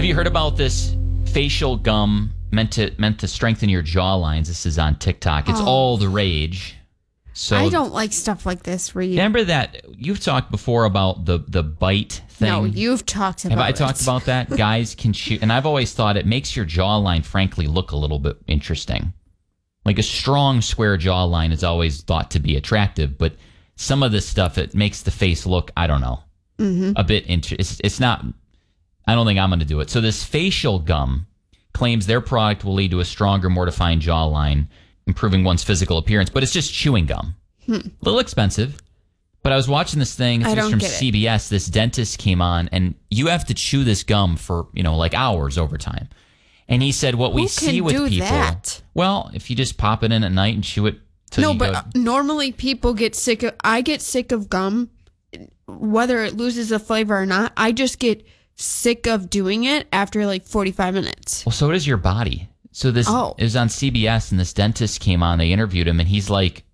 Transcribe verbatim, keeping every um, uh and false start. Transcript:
you heard about this facial gum meant to meant to strengthen your jaw lines? This is on TikTok. It's oh. all the rage. So I don't like stuff like this, Reed. Remember that you've talked before about the, the bite thing? No, you've talked about Have I it. talked about that? Guys can chew. And I've always thought it makes your jawline, frankly, look a little bit interesting. Like a strong, square jawline is always thought to be attractive. But some of this stuff, it makes the face look, I don't know, mm-hmm. a bit interesting. It's, it's not, I don't think I'm going to do it. So this facial gum claims their product will lead to a stronger, more defined jawline, improving one's physical appearance, but it's just chewing gum. Hmm. A little expensive, but I was watching this thing. This was from C B S. This dentist came on, and you have to chew this gum for, you know, like hours over time. And he said what we Who see can with do people. That? Well, if you just pop it in at night and chew it till no, you but go, uh, normally people get sick of. I get sick of gum, whether it loses the flavor or not. I just get sick of doing it after like forty-five minutes. Well, so does your body. So this oh. is on C B S, and this dentist came on. They interviewed him, and he's like,